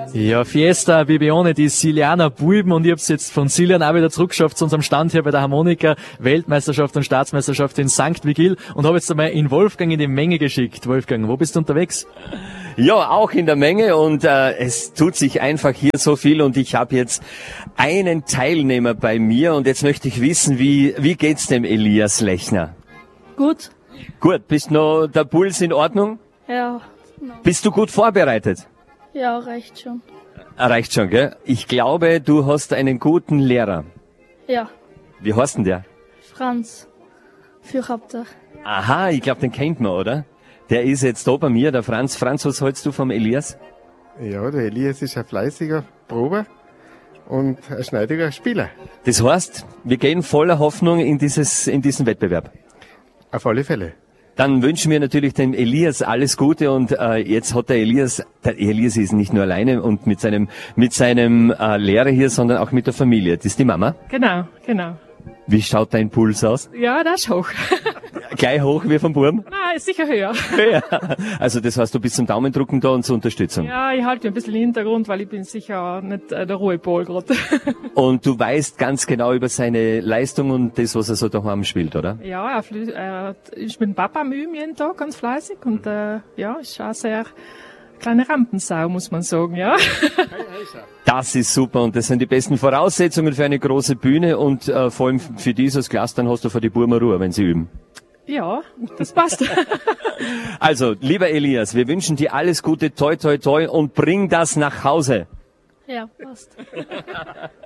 Ja, Fiesta, Bibione, die Silianer Buben, und ich hab's jetzt von Silian auch wieder zurückgeschafft zu unserem Stand hier bei der Harmonika Weltmeisterschaft und Staatsmeisterschaft in St. Vigil und habe jetzt einmal in Wolfgang in die Menge geschickt. Wolfgang, wo bist du unterwegs? Ja, auch in der Menge, und es tut sich einfach hier so viel, und ich habe jetzt einen Teilnehmer bei mir, und jetzt möchte ich wissen, wie geht's dem Elias Lechner? Gut. Gut, bist noch der Puls in Ordnung? Ja. No. Bist du gut vorbereitet? Ja, reicht schon. Reicht schon, gell? Ich glaube, du hast einen guten Lehrer. Ja. Wie heißt denn der? Franz. Fürchapter. Aha, ich glaube, den kennt man, oder? Der ist jetzt da bei mir, der Franz. Franz, was hältst du vom Elias? Ja, der Elias ist ein fleißiger Prober und ein schneidiger Spieler. Das heißt, wir gehen voller Hoffnung in diesen Wettbewerb. Auf alle Fälle. Dann wünschen wir natürlich dem Elias alles Gute, und jetzt hat der Elias ist nicht nur alleine und mit seinem Lehrer hier, sondern auch mit der Familie. Das ist die Mama? Genau. Wie schaut dein Puls aus? Ja, das ist hoch. Gleich hoch wie vom Burm? Nein, ist sicher höher. Ja. Also das heißt, du bist zum Daumendrücken da und zur Unterstützung. Ja, ich halte mich ein bisschen im Hintergrund, weil ich bin sicher nicht der Ruhepol gerade. Und du weißt ganz genau über seine Leistung und das, was er so daheim spielt, oder? Ja, er ist mit dem Papa am Üben jeden Tag, ganz fleißig, und ja, ist auch sehr kleine Rampensau, muss man sagen, ja. Das ist super, und das sind die besten Voraussetzungen für eine große Bühne, und vor allem für dieses Glas, dann hast du für die Burmer Ruhe, wenn sie üben. Ja, das passt. Also, lieber Elias, wir wünschen dir alles Gute, toi toi toi, und bring das nach Hause. Ja, passt.